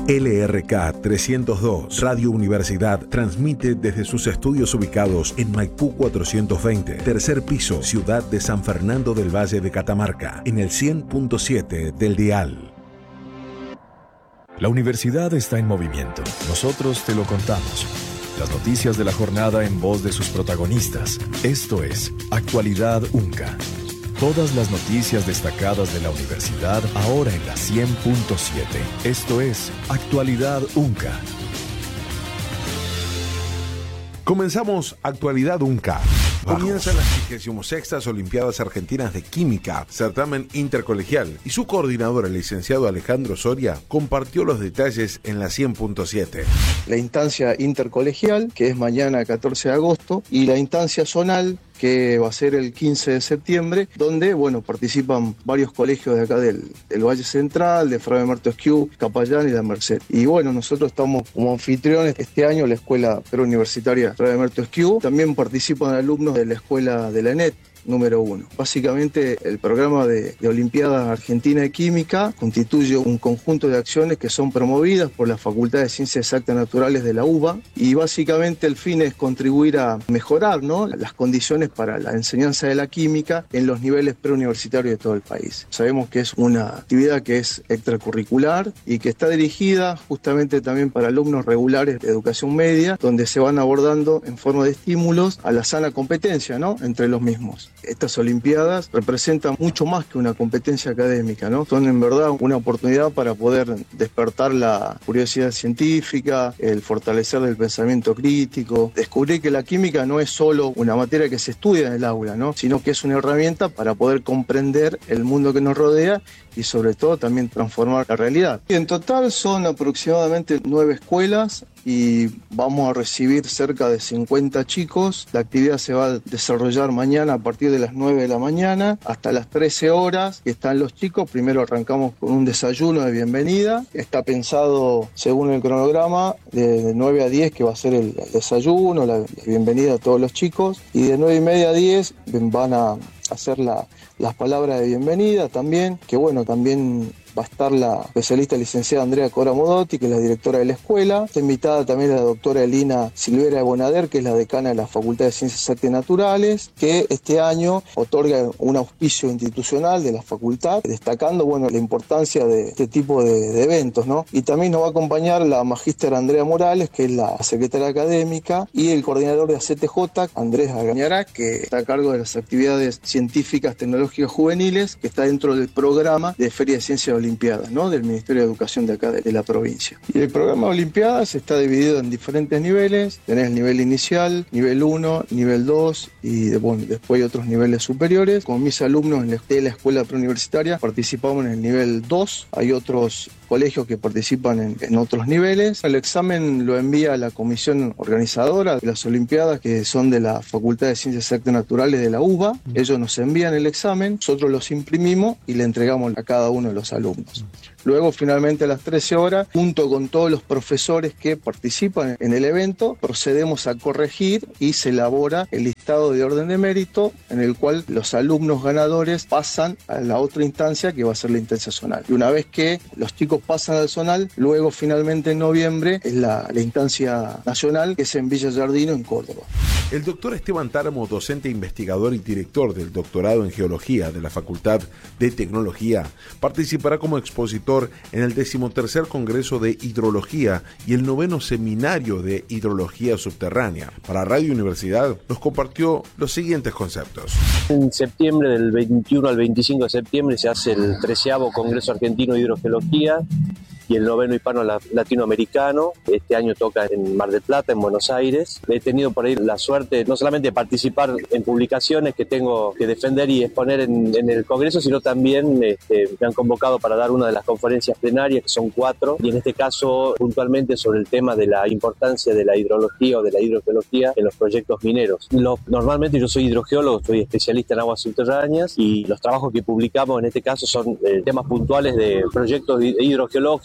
LRK 302, Radio Universidad, transmite desde sus estudios ubicados en Maipú 420, tercer piso, Ciudad de San Fernando del Valle de Catamarca, en el 100.7 del dial. La universidad está en movimiento. Nosotros te lo contamos. Las noticias de la jornada en voz de sus protagonistas. Esto es Actualidad UNCA. Todas las noticias destacadas de la universidad ahora en la 100.7. Esto es Actualidad UNCA. Comenzamos Actualidad UNCA. Comienzan las 36ª Olimpiadas Argentinas de Química, certamen intercolegial, y su coordinador, el licenciado Alejandro Soria, compartió los detalles en la 100.7. La instancia intercolegial, que es mañana 14 de agosto, y la instancia zonal, que va a ser el 15 de septiembre, donde, participan varios colegios de acá del Valle Central, de Fray Martesquieu, Capayán y La Merced. Y nosotros estamos como anfitriones este año, la Escuela Preuniversitaria Fray Martesquieu. También participan alumnos de la Escuela de la ENET, número 1. Básicamente, el programa de Olimpiada Argentina de Química constituye un conjunto de acciones que son promovidas por la Facultad de Ciencias Exactas Naturales de la UBA, y básicamente el fin es contribuir a mejorar, las condiciones para la enseñanza de la química en los niveles preuniversitarios de todo el país. Sabemos que es una actividad que es extracurricular y que está dirigida justamente también para alumnos regulares de educación media, donde se van abordando en forma de estímulos a la sana competencia, entre los mismos. Estas Olimpiadas representan mucho más que una competencia académica, Son en verdad una oportunidad para poder despertar la curiosidad científica, el fortalecer del pensamiento crítico, descubrir que la química no es solo una materia que se estudia en el aula, sino que es una herramienta para poder comprender el mundo que nos rodea y sobre todo también transformar la realidad. Y en total son aproximadamente 9 escuelas y vamos a recibir cerca de 50 chicos. La actividad se va a desarrollar mañana a partir de las 9 de la mañana hasta las 13 horas que están los chicos. Primero arrancamos con un desayuno de bienvenida. Está pensado según el cronograma de 9 a 10 que va a ser el desayuno, la bienvenida a todos los chicos, y de 9:30 a 10 van a hacer las palabras de bienvenida también, que también va a estar la especialista licenciada Andrea Cora Modotti, que es la directora de la escuela. Está invitada también la doctora Elina Silvera de Bonader, que es la decana de la Facultad de Ciencias Exactas y Naturales, que este año otorga un auspicio institucional de la facultad, destacando la importancia de este tipo de eventos, Y también nos va a acompañar la magíster Andrea Morales, que es la secretaria académica, y el coordinador de ACTJ, Andrés Agañará, que está a cargo de las actividades científicas, tecnológicas juveniles, que está dentro del programa de Feria de Ciencias Olimpiadas, del Ministerio de Educación de acá de la provincia. Y el programa de Olimpiadas está dividido en diferentes niveles. Tenés el nivel inicial, nivel 1, nivel 2 y después hay otros niveles superiores. Con mis alumnos de la Escuela Preuniversitaria participamos en el nivel 2. Hay otros colegios que participan en otros niveles. El examen lo envía a la comisión organizadora de las Olimpiadas, que son de la Facultad de Ciencias Exactas Naturales de la UBA. Ellos nos envían el examen, nosotros los imprimimos y le entregamos a cada uno de los alumnos. Luego, finalmente, a las 13 horas, junto con todos los profesores que participan en el evento, procedemos a corregir y se elabora el listado de orden de mérito, en el cual los alumnos ganadores pasan a la otra instancia, que va a ser la instancia zonal. Y una vez que los chicos pasan al zonal, luego, finalmente, en noviembre, es la instancia nacional, que es en Villa Giardino, en Córdoba. El doctor Esteban Táramo, docente investigador y director del doctorado en Geología de la Facultad de Tecnología, participará como expositor en el 13º Congreso de Hidrología y el 9º Seminario de Hidrología Subterránea. Para Radio Universidad nos compartió los siguientes conceptos. En septiembre, del 21 al 25 de septiembre, se hace el 13º Congreso Argentino de Hidrogeología y el 9º hispano latinoamericano. Este año toca en Mar del Plata, en Buenos Aires. He tenido por ahí la suerte no solamente de participar en publicaciones que tengo que defender y exponer en el Congreso, sino también me han convocado para dar una de las conferencias plenarias, que son 4, y en este caso puntualmente sobre el tema de la importancia de la hidrología o de la hidrogeología en los proyectos mineros. Normalmente yo soy hidrogeólogo, soy especialista en aguas subterráneas, y los trabajos que publicamos en este caso son temas puntuales de proyectos hidrogeológicos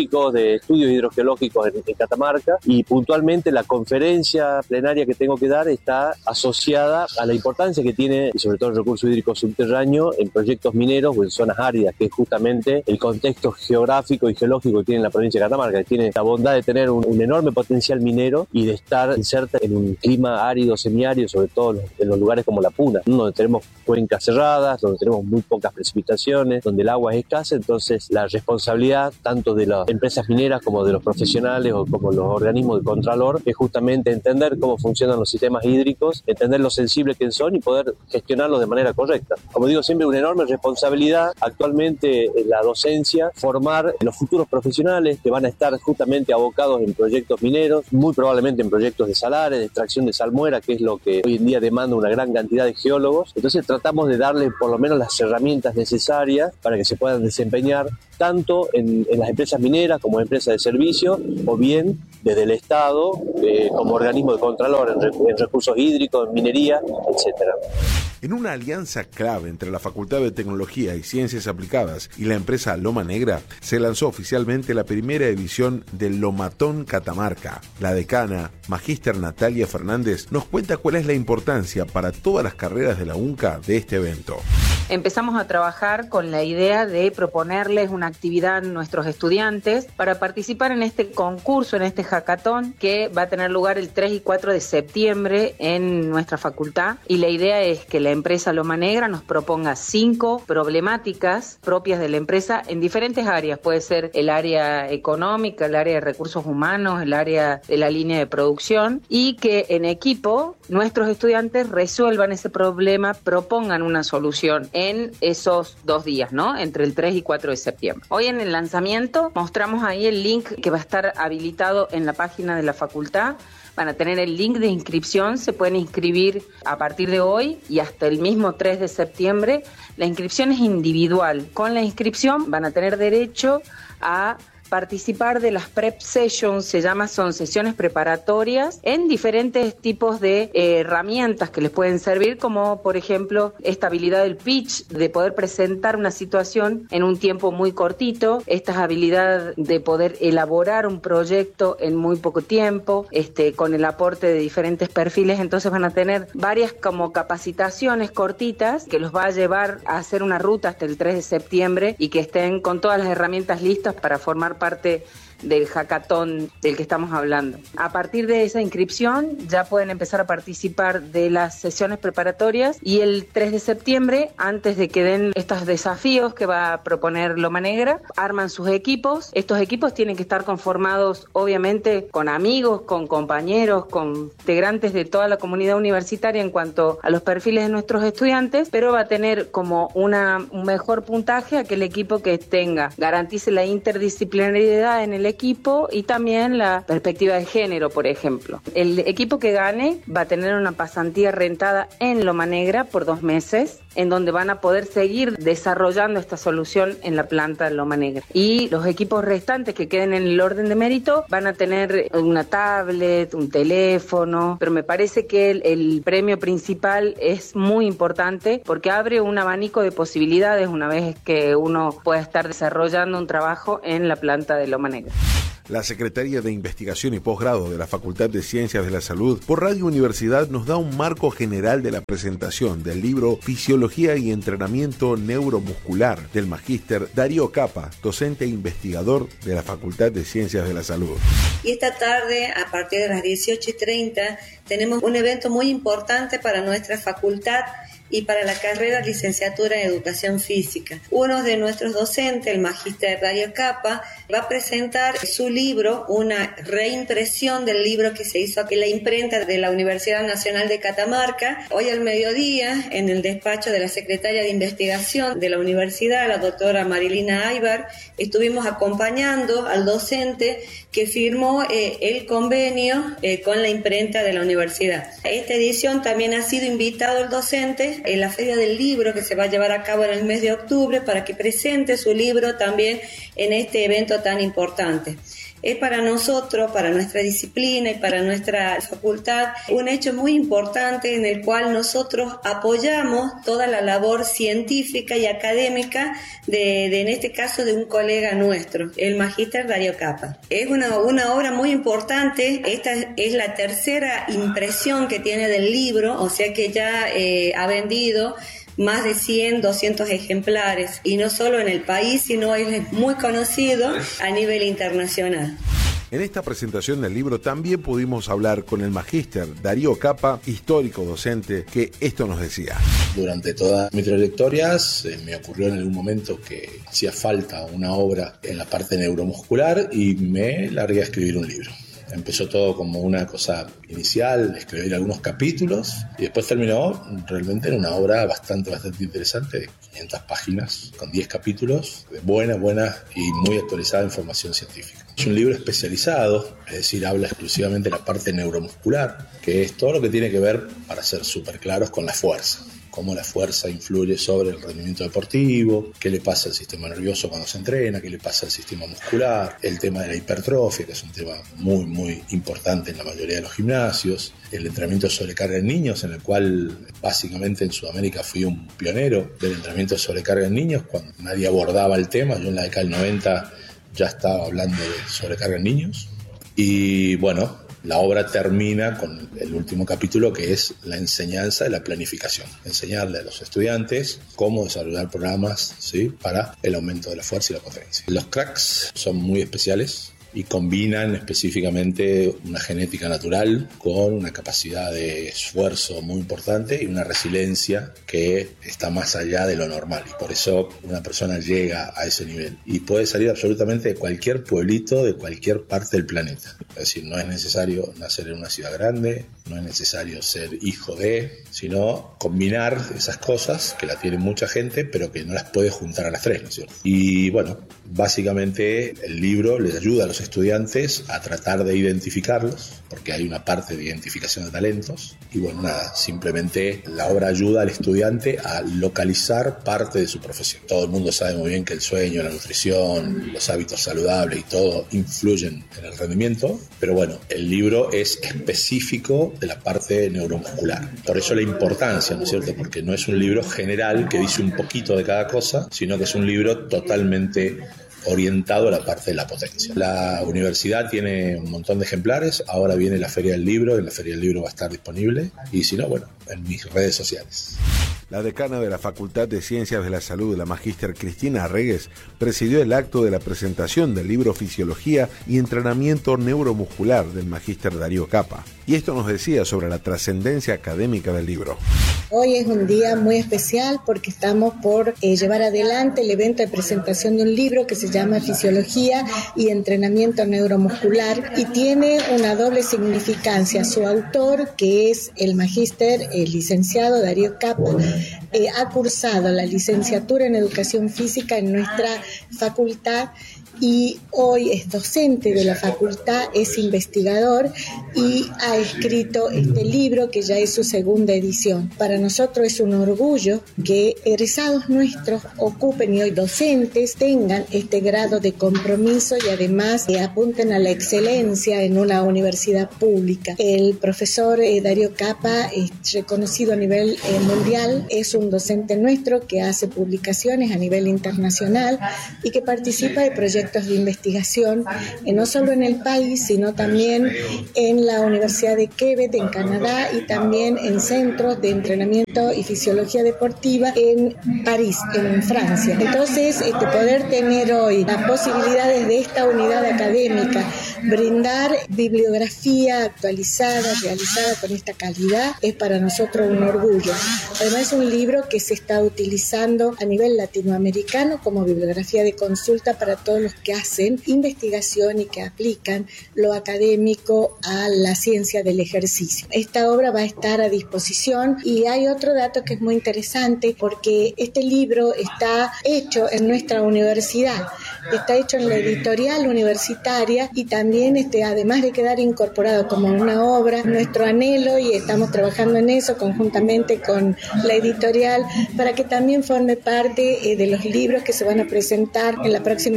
hidrogeológicos, de estudios hidrogeológicos en Catamarca, y puntualmente la conferencia plenaria que tengo que dar está asociada a la importancia que tiene, y sobre todo el recurso hídrico subterráneo, en proyectos mineros o en zonas áridas, que es justamente el contexto geográfico y geológico que tiene la provincia de Catamarca, que tiene la bondad de tener un enorme potencial minero y de estar inserta en un clima árido, semiárido, sobre todo en los lugares como La Puna, donde tenemos cuencas cerradas, donde tenemos muy pocas precipitaciones, donde el agua es escasa. Entonces la responsabilidad tanto de las empresas mineras como de los profesionales o como los organismos de contralor es justamente entender cómo funcionan los sistemas hídricos, entender lo sensibles que son y poder gestionarlos de manera correcta. Como digo siempre, una enorme responsabilidad actualmente en la docencia, formar los futuros profesionales que van a estar justamente abocados en proyectos mineros, muy probablemente en proyectos de salares, de extracción de salmuera, que es lo que hoy en día demanda una gran cantidad de geólogos. Entonces tratamos de darle por lo menos las herramientas necesarias para que se puedan desempeñar tanto en las empresas mineras como en empresas de servicio, o bien desde el Estado como organismo de contralor en recursos hídricos, en minería, etcétera. En una alianza clave entre la Facultad de Tecnología y Ciencias Aplicadas y la empresa Loma Negra, se lanzó oficialmente la primera edición del Lomatón Catamarca. La decana, Magíster Natalia Fernández, nos cuenta cuál es la importancia para todas las carreras de la UNCA de este evento. Empezamos a trabajar con la idea de proponerles una actividad a nuestros estudiantes para participar en este concurso, en este hackathon, que va a tener lugar el 3 y 4 de septiembre en nuestra facultad. Y la idea es que la empresa Loma Negra nos proponga 5 problemáticas propias de la empresa en diferentes áreas. Puede ser el área económica, el área de recursos humanos, el área de la línea de producción, y que en equipo nuestros estudiantes resuelvan ese problema, propongan una solución en esos 2 días, ¿no? Entre el 3 y 4 de septiembre. Hoy en el lanzamiento mostramos ahí el link que va a estar habilitado en la página de la facultad. Van a tener el link de inscripción, se pueden inscribir a partir de hoy y hasta el mismo 3 de septiembre. La inscripción es individual. Con la inscripción van a tener derecho a participar de las prep sessions, son sesiones preparatorias en diferentes tipos de herramientas que les pueden servir, como por ejemplo esta habilidad del pitch, de poder presentar una situación en un tiempo muy cortito, esta habilidad de poder elaborar un proyecto en muy poco tiempo, con el aporte de diferentes perfiles. Entonces van a tener varias como capacitaciones cortitas que los va a llevar a hacer una ruta hasta el 3 de septiembre y que estén con todas las herramientas listas para formar parte del hackathon del que estamos hablando. A partir de esa inscripción ya pueden empezar a participar de las sesiones preparatorias, y el 3 de septiembre, antes de que den estos desafíos que va a proponer Loma Negra, arman sus equipos. Estos equipos tienen que estar conformados obviamente con amigos, con compañeros, con integrantes de toda la comunidad universitaria en cuanto a los perfiles de nuestros estudiantes, pero va a tener como un mejor puntaje aquel equipo que garantice la interdisciplinariedad en el equipo y también la perspectiva de género, por ejemplo. El equipo que gane va a tener una pasantía rentada en Loma Negra por 2 meses, en donde van a poder seguir desarrollando esta solución en la planta de Loma Negra. Y los equipos restantes que queden en el orden de mérito van a tener una tablet, un teléfono, pero me parece que el premio principal es muy importante porque abre un abanico de posibilidades una vez que uno pueda estar desarrollando un trabajo en la planta de Loma Negra. La Secretaría de Investigación y Posgrado de la Facultad de Ciencias de la Salud por Radio Universidad nos da un marco general de la presentación del libro Fisiología y Entrenamiento Neuromuscular del magíster Darío Capa, docente e investigador de la Facultad de Ciencias de la Salud. Y esta tarde, a partir de las 18:30, tenemos un evento muy importante para nuestra facultad y para la carrera de licenciatura en Educación Física. Uno de nuestros docentes, el magíster Darío Capa, va a presentar su libro, una reimpresión del libro que se hizo aquí en la imprenta de la Universidad Nacional de Catamarca. Hoy al mediodía, en el despacho de la secretaria de Investigación de la universidad, la doctora Marilina Aybar, estuvimos acompañando al docente que firmó el convenio con la imprenta de la universidad. Esta edición también ha sido invitado el docente en la Feria del Libro, que se va a llevar a cabo en el mes de octubre, para que presente su libro también en este evento tan importante. es para nosotros, para nuestra disciplina y para nuestra facultad, un hecho muy importante en el cual nosotros apoyamos toda la labor científica y académica de en este caso de un colega nuestro, el magíster Darío Capa. Es una obra muy importante. Esta es la tercera impresión que tiene del libro, o sea que ya ha vendido más de 100, 200 ejemplares, y no solo en el país, sino es muy conocido a nivel internacional. En esta presentación del libro también pudimos hablar con el magíster Darío Capa, histórico docente, que esto nos decía. Durante toda mi trayectoria me ocurrió en algún momento que hacía falta una obra en la parte neuromuscular y me largué a escribir un libro. Empezó todo como una cosa inicial, escribir algunos capítulos, y después terminó realmente en una obra bastante interesante, de 500 páginas, con 10 capítulos, de buena y muy actualizada información científica. Es un libro especializado, es decir, habla exclusivamente de la parte neuromuscular, que es todo lo que tiene que ver, para ser súper claros, con la fuerza. Cómo la fuerza influye sobre el rendimiento deportivo, qué le pasa al sistema nervioso cuando se entrena, qué le pasa al sistema muscular, el tema de la hipertrofia, que es un tema muy importante en la mayoría de los gimnasios, el entrenamiento de sobrecarga en niños, en el cual básicamente en Sudamérica fui un pionero del entrenamiento de sobrecarga en niños, cuando nadie abordaba el tema. Yo en la década del 90 ya estaba hablando de sobrecarga en niños, y bueno, la obra termina con el último capítulo, que es la enseñanza de la planificación. Enseñarle a los estudiantes cómo desarrollar programas, ¿sí?, para el aumento de la fuerza y la potencia. Los cracks son muy especiales y combinan específicamente una genética natural con una capacidad de esfuerzo muy importante y una resiliencia que está más allá de lo normal. Y por eso una persona llega a ese nivel. Y puede salir absolutamente de cualquier pueblito, de cualquier parte del planeta. Es decir, no es necesario nacer en una ciudad grande, no es necesario ser hijo de, sino combinar esas cosas que la tiene mucha gente, pero que no las puede juntar a las tres, ¿no es cierto? Y bueno, básicamente el libro les ayuda a los estudiantes a tratar de identificarlos, porque hay una parte de identificación de talentos, y bueno, nada, simplemente la obra ayuda al estudiante a localizar parte de su profesión. Todo el mundo sabe muy bien que el sueño, la nutrición, los hábitos saludables y todo influyen en el rendimiento, pero bueno, el libro es específico de la parte neuromuscular. Por eso la importancia, ¿no es cierto? Porque no es un libro general que dice un poquito de cada cosa, sino que es un libro totalmente orientado a la parte de la potencia. La universidad tiene un montón de ejemplares, ahora viene la Feria del Libro, en la Feria del Libro va a estar disponible, y si no, bueno, en mis redes sociales. La decana de la Facultad de Ciencias de la Salud, la magíster Cristina Arregues, presidió el acto de la presentación del libro Fisiología y Entrenamiento Neuromuscular del magíster Darío Capa. Y esto nos decía sobre la trascendencia académica del libro. Hoy es un día muy especial porque estamos por llevar adelante el evento de presentación de un libro que se llama Fisiología y Entrenamiento Neuromuscular, y tiene una doble significancia. Su autor, que es el magíster, el licenciado Darío Capa, ha cursado la licenciatura en Educación Física en nuestra facultad y hoy es docente de la facultad, es investigador y ha escrito este libro que ya es su segunda edición. Para nosotros es un orgullo que egresados nuestros ocupen y hoy docentes tengan este grado de compromiso y además apunten a la excelencia en una universidad pública. El profesor Darío Capa es reconocido a nivel mundial, es un docente nuestro que hace publicaciones a nivel internacional y que participa de proyectos de investigación, no solo en el país, sino también en la Universidad de Quebec, en Canadá, y también en centros de entrenamiento y fisiología deportiva en París, en Francia. Entonces, poder tener hoy las posibilidades de esta unidad académica, brindar bibliografía actualizada, realizada con esta calidad, es para nosotros un orgullo. Además, es un libro que se está utilizando a nivel latinoamericano como bibliografía de consulta para todos los que hacen investigación y que aplican lo académico a la ciencia del ejercicio. Esta obra va a estar a disposición y hay otro dato que es muy interesante porque este libro está hecho en nuestra universidad, está hecho en la editorial universitaria y también además de quedar incorporado como una obra, nuestro anhelo, y estamos trabajando en eso conjuntamente con la editorial para que también forme parte de los libros que se van a presentar en la próxima Feria del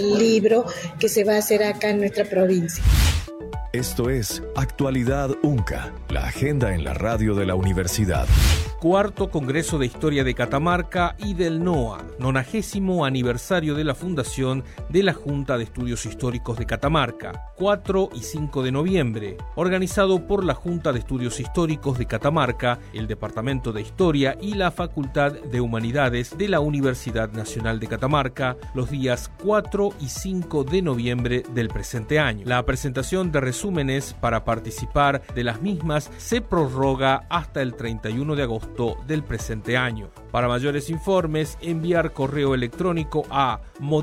del libro que se va a hacer acá en nuestra provincia. Esto es Actualidad UNCA, la agenda en la radio de la universidad. Cuarto Congreso de Historia de Catamarca y del NOA, 90º aniversario de la fundación de la Junta de Estudios Históricos de Catamarca, 4 y 5 de noviembre, organizado por la Junta de Estudios Históricos de Catamarca, el Departamento de Historia y la Facultad de Humanidades de la Universidad Nacional de Catamarca, los días 4 y 5 de noviembre del presente año. La presentación de resúmenes para participar de las mismas se prorroga hasta el 31 de agosto del presente año. Para mayores informes, enviar correo electrónico a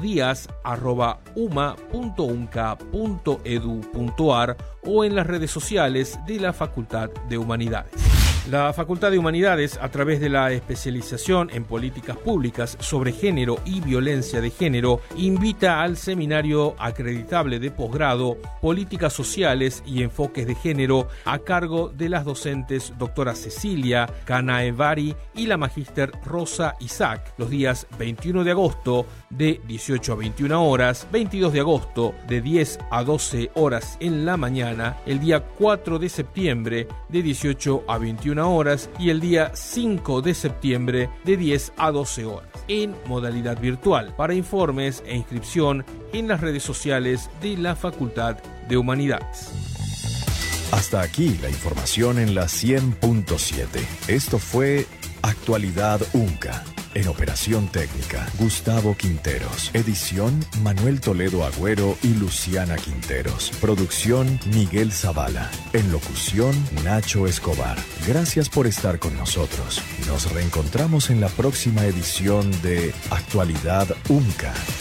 modias@uma.unca.edu.ar o en las redes sociales de la Facultad de Humanidades. La Facultad de Humanidades, a través de la especialización en políticas públicas sobre género y violencia de género, invita al seminario acreditable de posgrado Políticas Sociales y Enfoques de Género a cargo de las docentes doctora Cecilia Canaevari y la magíster Rosa Isaac, los días 21 de agosto de 18 a 21 horas, 22 de agosto de 10 a 12 horas en la mañana, el día 4 de septiembre de 18 a 21 horas y el día 5 de septiembre de 10 a 12 horas en modalidad virtual. Para informes e inscripción en las redes sociales de la Facultad de Humanidades. Hasta aquí la información en la 100.7. Esto fue Actualidad UNCA. En operación técnica, Gustavo Quinteros. Edición, Manuel Toledo Agüero y Luciana Quinteros. Producción, Miguel Zavala. En locución, Nacho Escobar. Gracias por estar con nosotros. Nos reencontramos en la próxima edición de Actualidad UNCA.